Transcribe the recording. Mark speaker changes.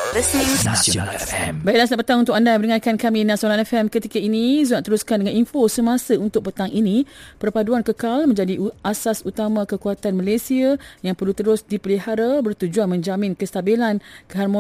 Speaker 1: listening Nasional FM.
Speaker 2: Baiklah, selamat petang untuk anda mendengarkan kami Nasional FM ketika ini. Zul nak teruskan dengan info semasa untuk petang ini. Perpaduan kekal menjadi asas utama kekuatan Malaysia yang perlu terus dipelihara bertujuan menjamin kestabilan, keharmonisan